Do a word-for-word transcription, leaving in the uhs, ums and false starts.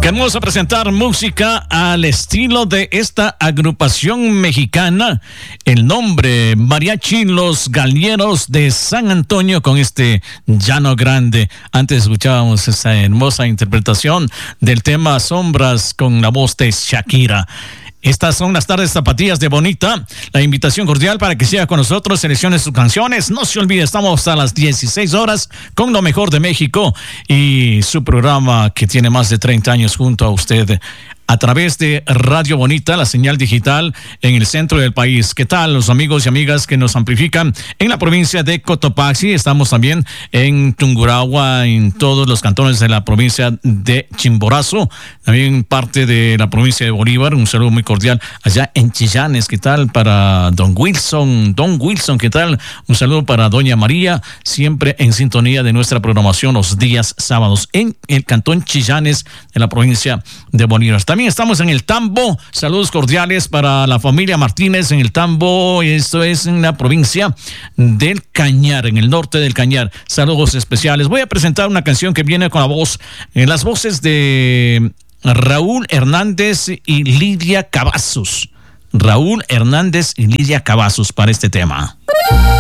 Queremos presentar música al estilo de esta agrupación mexicana. El nombre, Mariachi Los Galleros de San Antonio, con este Llano Grande. Antes escuchábamos esa hermosa interpretación del tema Sombras con la voz de Shakira. Estas son las tardes zapatillas de Bonita. La invitación cordial para que siga con nosotros, seleccione sus canciones. No se olvide, estamos a las dieciséis horas con lo mejor de México y su programa que tiene más de treinta años junto a usted a través de Radio Bonita, la señal digital en el centro del país. ¿Qué tal, los amigos y amigas que nos amplifican en la provincia de Cotopaxi? Estamos también en Tungurahua, en todos los cantones de la provincia de Chimborazo, también parte de la provincia de Bolívar. Un saludo muy cordial allá en Chillanes. ¿Qué tal para don Wilson? Don Wilson, ¿qué tal? Un saludo para doña María, siempre en sintonía de nuestra programación los días sábados en el cantón Chillanes de la provincia de Bolívar. También estamos en el Tambo. Saludos cordiales para la familia Martínez en el Tambo. Esto es en la provincia del Cañar, en el norte del Cañar. Saludos especiales. Voy a presentar una canción que viene con la voz, en las voces de Raúl Hernández y Lidia Cavazos. Raúl Hernández y Lidia Cavazos para este tema.